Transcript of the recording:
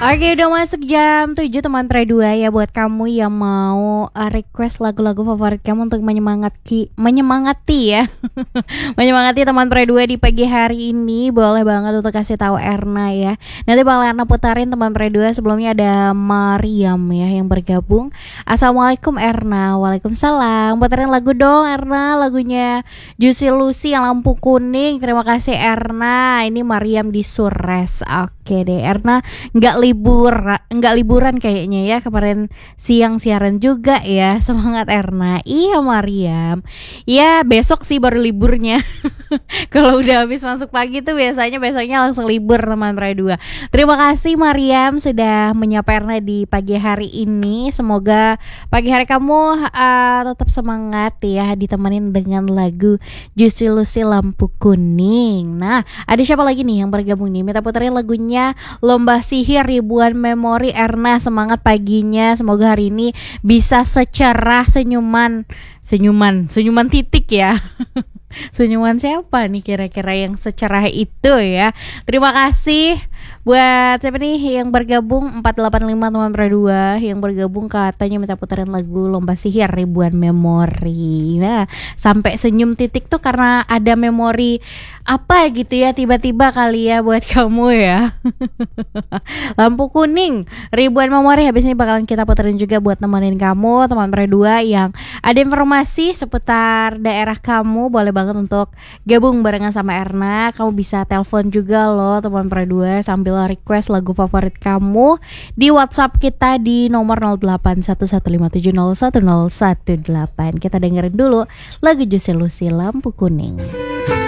Oke, udah masuk jam 7 teman Pre 2 ya, buat kamu yang mau request lagu-lagu favorit kamu untuk menyemangati ya. Menyemangati teman Pre 2 di pagi hari ini, boleh banget untuk kasih tahu Erna ya. Nanti bakal Erna putarin teman Pre 2. Sebelumnya ada Mariam ya yang bergabung. Assalamualaikum Erna. Waalaikumsalam. Putarin lagu dong Erna, lagunya Juicy Lucy yang lampu kuning. Terima kasih Erna. Ini Mariam di Sures. Oke deh Erna, nggak liburan kayaknya ya, kemarin siang siaran juga ya. Semangat Erna. Iya Mariam. Ya besok sih baru liburnya. Kalau udah habis masuk pagi tuh biasanya besoknya langsung libur teman Rai 2. Terima kasih Mariam sudah menyapa Erna di pagi hari ini. Semoga pagi hari kamu tetap semangat ya, ditemenin dengan lagu Juicy Lucy lampu kuning. Nah, ada siapa lagi nih yang bergabung nih? Minta puterin lagunya Lomba Sihir Ribuan Memori. Erna semangat paginya, semoga hari ini bisa secerah senyuman titik ya. Senyuman siapa nih kira-kira yang secerah itu ya. Terima kasih buat siapa nih yang bergabung 485 teman Pro 2 yang bergabung, katanya minta putaran lagu Lomba Sihir Ribuan Memori. Nah, sampai senyum titik tuh karena ada memori apa gitu ya tiba-tiba kali ya buat kamu ya. Lampu kuning Ribuan Memori. Habis ini bakalan kita puterin juga buat nemenin kamu teman Pro 2 yang ada informasi seputar daerah kamu. Boleh banget untuk gabung barengan sama Erna. Kamu bisa telepon juga loh teman Pro 2 sambil request lagu favorit kamu di WhatsApp kita di nomor 081157010118. Kita dengerin dulu lagu Juicy Lucy Lampu Kuning.